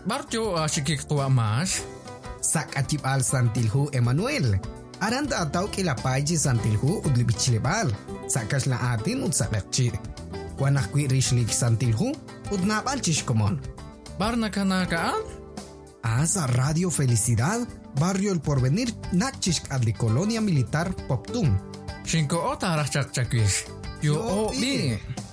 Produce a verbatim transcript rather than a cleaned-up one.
Barjo asikik tua mas. Sak acip al santilhu Emmanuel. Aranda atau kila paji santilhu udli bichlebal. Sakas la atin ud sakakci. Wanak kwi rishlik santilhu ud nabal chishkomon. Barna kanakaan? Asa Radio Felicidad, Barrio El Porvenir, Nachishk adli Colonia Militar Poptum. Shinko ota arachak chakwish. Yo o bi.